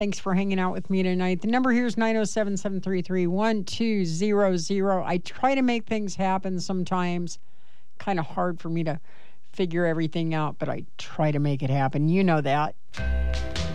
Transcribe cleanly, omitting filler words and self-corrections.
Thanks for hanging out with me tonight. The number here is 907-733-1200. I try to make things happen sometimes. Kind of hard for me to figure everything out, but I try to make it happen. You know that.